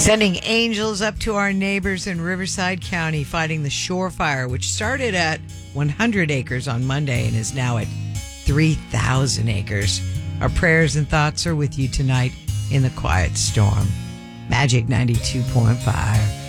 Sending angels up to our neighbors in Riverside County fighting the shore fire, which started at 100 acres on Monday and is now at 3,000 acres. Our prayers and thoughts are with you tonight in the quiet storm. Magic 92.5.